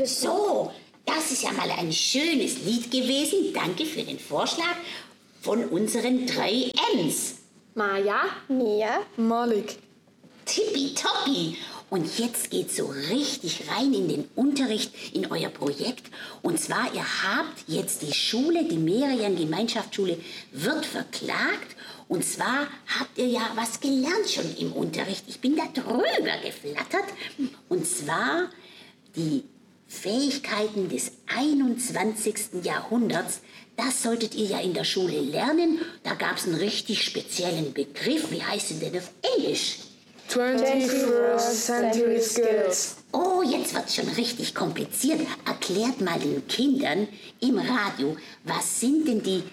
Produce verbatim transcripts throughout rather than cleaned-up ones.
So, das ist ja mal ein schönes Lied gewesen. Danke für den Vorschlag von unseren drei M's. Maja, Mia, Malik. Tippitoppi. Und jetzt geht's so richtig rein in den Unterricht, in euer Projekt. Und zwar, ihr habt jetzt die Schule, die Merian-Gemeinschaftsschule wird verklagt. Und zwar habt ihr ja was gelernt schon im Unterricht. Ich bin da drüber geflattert. Und zwar die Fähigkeiten des einundzwanzigsten Jahrhunderts. Das solltet ihr ja in der Schule lernen. Da gab es einen richtig speziellen Begriff. Wie heißt denn der auf Englisch? twenty-first Century Skills. Oh, jetzt wird's schon richtig kompliziert. Erklärt mal den Kindern im Radio, was sind denn die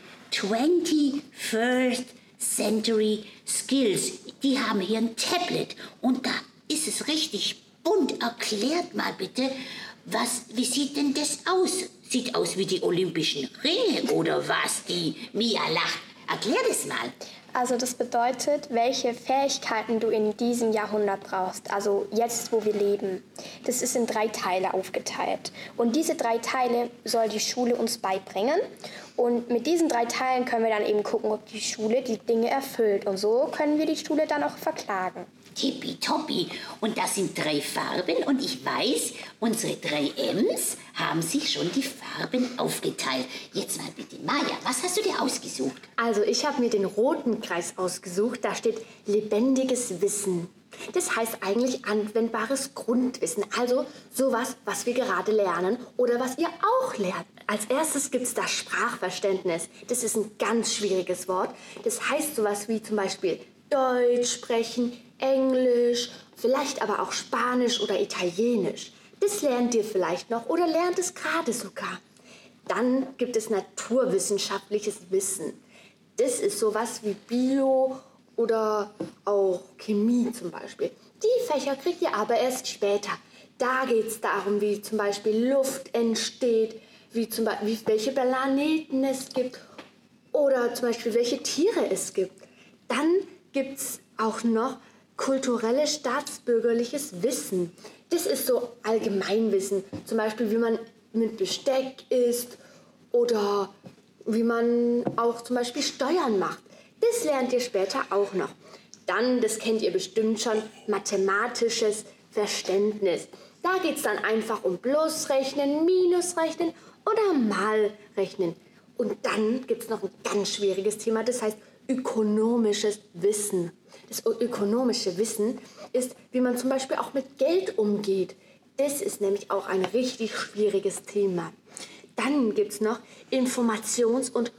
twenty-first Century Skills? Die haben hier ein Tablet und da ist es richtig bunt. Erklärt mal bitte, was, wie sieht denn das aus? Sieht aus wie die Olympischen Ringe oder was? Die Mia lacht. Erklär das mal. also das bedeutet, welche Fähigkeiten du in diesem Jahrhundert brauchst, also jetzt, wo wir leben. Das ist in drei Teile aufgeteilt. Und diese drei Teile soll die Schule uns beibringen. Und mit diesen drei Teilen können wir dann eben gucken, ob die Schule die Dinge erfüllt. Und so können wir die Schule dann auch verklagen. Tippitoppi. Und das sind drei Farben und ich weiß, unsere drei M's haben sich schon die Farben aufgeteilt. Jetzt mal bitte, Maja, was hast du dir ausgesucht? also ich habe mir den roten Kreis ausgesucht. Da steht lebendiges Wissen. Das heißt eigentlich anwendbares Grundwissen. Also sowas, was wir gerade lernen oder was ihr auch lernt. Als erstes gibt es das Sprachverständnis. Das ist ein ganz schwieriges Wort. Das heißt sowas wie zum Beispiel Deutsch sprechen, Englisch, vielleicht aber auch Spanisch oder Italienisch. Das lernt ihr vielleicht noch oder lernt es gerade sogar. Dann gibt es naturwissenschaftliches Wissen. Das ist sowas wie Bio oder auch Chemie zum Beispiel. Die Fächer kriegt ihr aber erst später. Da geht es darum, wie zum Beispiel Luft entsteht, wie zum Beispiel wie, welche Planeten es gibt oder zum Beispiel welche Tiere es gibt. Dann gibt es auch noch kulturelles, staatsbürgerliches Wissen. Das ist so Allgemeinwissen, zum Beispiel wie man mit Besteck isst oder wie man auch zum Beispiel Steuern macht. Das lernt ihr später auch noch. Dann, das kennt ihr bestimmt schon, mathematisches Verständnis. Da geht es dann einfach um Plusrechnen, Minusrechnen oder Malrechnen. Und dann gibt es noch ein ganz schwieriges Thema, das heißt ökonomisches Wissen. Das ökonomische Wissen ist, wie man zum Beispiel auch mit Geld umgeht. Das ist nämlich auch ein richtig schwieriges Thema. Dann gibt es noch Informations- und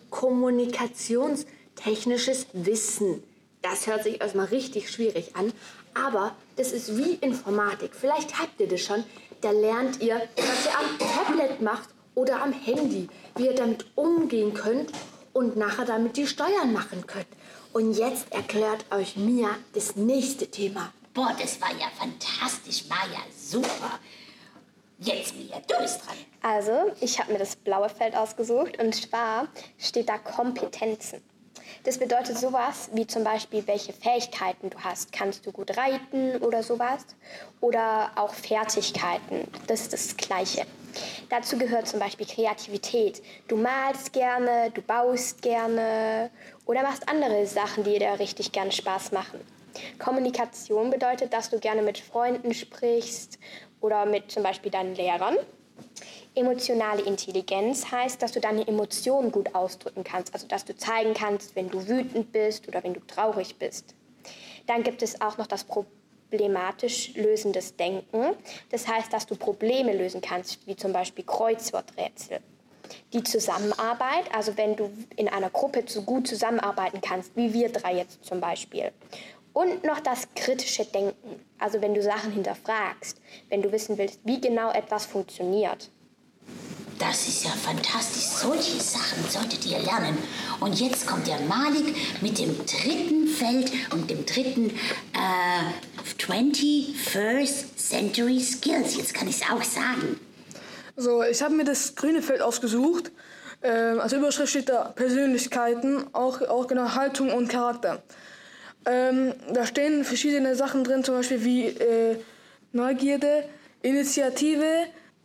Kommunikationstechnisches Wissen. Das hört sich erstmal richtig schwierig an, aber das ist wie Informatik. Vielleicht habt ihr das schon. Da lernt ihr, was ihr am Tablet macht oder am Handy, wie ihr damit umgehen könnt und nachher damit die Steuern machen könnt. Und jetzt erklärt euch Mia das nächste Thema. Boah, das war ja fantastisch, Maja, super. Jetzt, Mia, du bist dran. Also, ich habe mir das blaue Feld ausgesucht und zwar steht da Kompetenzen. Das bedeutet sowas wie zum Beispiel, welche Fähigkeiten du hast. Kannst du gut reiten oder sowas? Oder auch Fertigkeiten, das ist das Gleiche. Dazu gehört zum Beispiel Kreativität. Du malst gerne, du baust gerne oder machst andere Sachen, die dir richtig gerne Spaß machen. Kommunikation bedeutet, dass du gerne mit Freunden sprichst oder mit zum Beispiel deinen Lehrern. Emotionale Intelligenz heißt, dass du deine Emotionen gut ausdrücken kannst, also dass du zeigen kannst, wenn du wütend bist oder wenn du traurig bist. Dann gibt es auch noch das problematisch lösendes Denken. Das heißt, dass du Probleme lösen kannst, wie zum Beispiel Kreuzworträtsel. Die Zusammenarbeit, also wenn du in einer Gruppe so gut zusammenarbeiten kannst, wie wir drei jetzt zum Beispiel. Und noch das kritische Denken, also wenn du Sachen hinterfragst, wenn du wissen willst, wie genau etwas funktioniert. Das ist ja fantastisch. Solche Sachen solltet ihr lernen. Und jetzt kommt der Malik mit dem dritten Feld und dem dritten äh, twenty-first Century Skills. Jetzt kann ich es auch sagen. So, ich habe mir das grüne Feld ausgesucht. Ähm, als Überschrift steht da Persönlichkeiten, auch, auch genau Haltung und Charakter. Ähm, da stehen verschiedene Sachen drin, zum Beispiel wie äh, Neugierde, Initiative,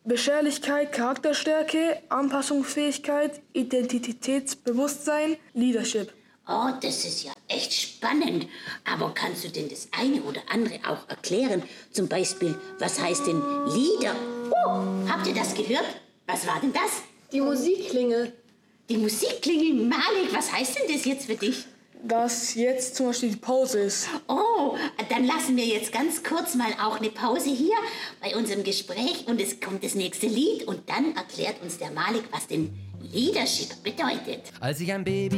Beschwerlichkeit, Charakterstärke, Anpassungsfähigkeit, Identitätsbewusstsein, Leadership. Oh, das ist ja echt spannend. Aber kannst du denn das eine oder andere auch erklären? Zum Beispiel, was heißt denn Leader? Oh, habt ihr das gehört? Was war denn das? Die Musikklingel. Die Musikklingel, Malik, was heißt denn das jetzt für dich? Dass jetzt zum Beispiel die Pause ist. Oh, dann lassen wir jetzt ganz kurz mal auch eine Pause hier bei unserem Gespräch und es kommt das nächste Lied und dann erklärt uns der Malik, was denn Leadership bedeutet. Als ich ein Baby